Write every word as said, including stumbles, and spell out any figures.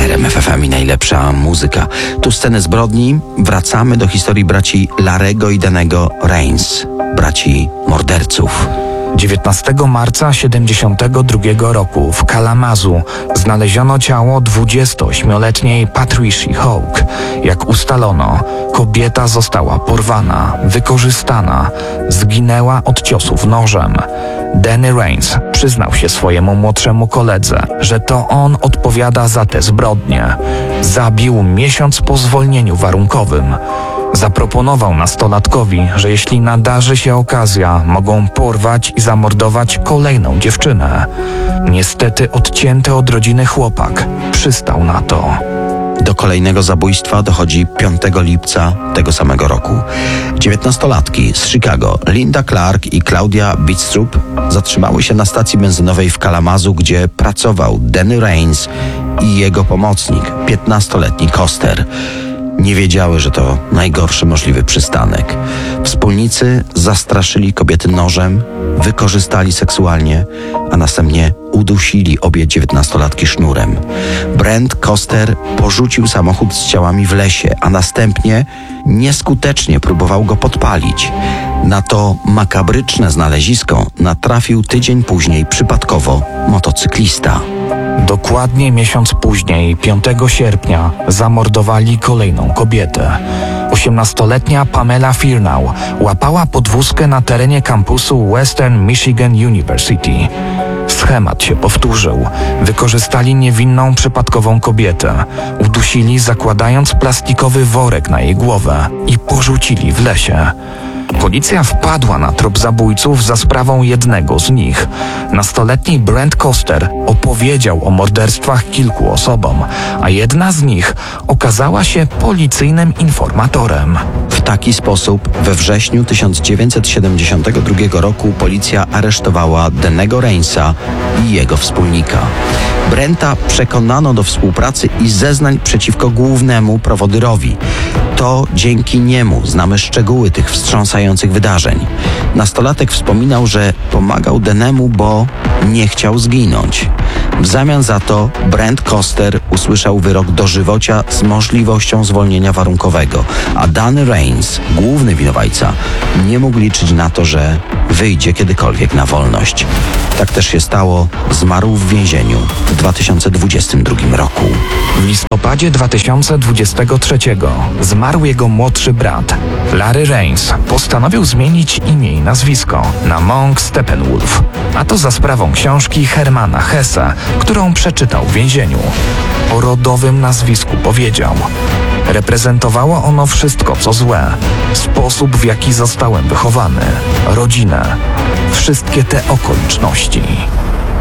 R M F F M i najlepsza muzyka. Tu sceny zbrodni. Wracamy do historii braci Larego i Danego Rains, braci morderców. dziewiętnastego marca siedemdziesiątego drugiego roku w Kalamazoo znaleziono ciało dwudziestoośmioletniej Patricia Hawk. Jak ustalono, kobieta została porwana, wykorzystana, zginęła od ciosów nożem. Danny Rains przyznał się swojemu młodszemu koledze, że to on odpowiada za te zbrodnie. Zabił miesiąc po zwolnieniu warunkowym. Zaproponował nastolatkowi, że jeśli nadarzy się okazja, mogą porwać i zamordować kolejną dziewczynę. Niestety odcięty od rodziny chłopak przystał na to. Do kolejnego zabójstwa dochodzi piątego lipca tego samego roku. Dziewiętnastolatki z Chicago, Linda Clark i Claudia Bidstrup, zatrzymały się na stacji benzynowej w Kalamazoo, gdzie pracował Danny Rains i jego pomocnik, piętnastoletni Koster. Nie wiedziały, że to najgorszy możliwy przystanek. Wspólnicy zastraszyli kobiety nożem, wykorzystali seksualnie, a następnie udusili obie dziewiętnastolatki sznurem. Brent Koster porzucił samochód z ciałami w lesie, a następnie nieskutecznie próbował go podpalić. Na to makabryczne znalezisko natrafił tydzień później przypadkowo motocyklista. Dokładnie miesiąc później, piątego sierpnia, zamordowali kolejną kobietę. osiemnastoletnia Pamela Firnau łapała podwózkę na terenie kampusu Western Michigan University. Schemat się powtórzył. Wykorzystali niewinną przypadkową kobietę, udusili zakładając plastikowy worek na jej głowę i porzucili w lesie. Policja wpadła na trop zabójców za sprawą jednego z nich. Nastoletni Brent Koster opowiedział o morderstwach kilku osobom, a jedna z nich okazała się policyjnym informatorem. W taki sposób we wrześniu tysiąc dziewięćset siedemdziesiątego drugiego roku policja aresztowała Dannego Rainsa i jego wspólnika. Brenta przekonano do współpracy i zeznań przeciwko głównemu prowodyrowi. To dzięki niemu znamy szczegóły tych wstrząsających wydarzeń. Nastolatek wspominał, że pomagał Danemu, bo nie chciał zginąć. W zamian za to Brent Koster usłyszał wyrok dożywocia z możliwością zwolnienia warunkowego, a Danny Rains, główny winowajca, nie mógł liczyć na to, że wyjdzie kiedykolwiek na wolność. Tak też się stało, zmarł w więzieniu w dwa tysiące dwudziestym drugim roku. W listopadzie dwa tysiące dwudziestego trzeciego zmarł jego młodszy brat. Larry Rains postanowił zmienić imię i nazwisko na Monk Steppenwolf, a to za sprawą książki Hermana Hesse, którą przeczytał w więzieniu. O rodowym nazwisku powiedział: reprezentowało ono wszystko, co złe, sposób, w jaki zostałem wychowany, rodzinę, wszystkie te okoliczności.